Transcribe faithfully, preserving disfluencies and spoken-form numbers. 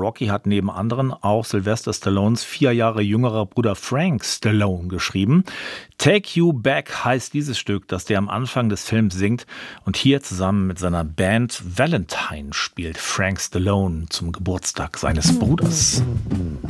Rocky hat neben anderen auch Sylvester Stallones vier Jahre jüngerer Bruder Frank Stallone geschrieben. Take You Back heißt dieses Stück, das der am Anfang des Films singt und hier zusammen mit seiner Band Valentine spielt Frank Stallone zum Geburtstag seines Bruders.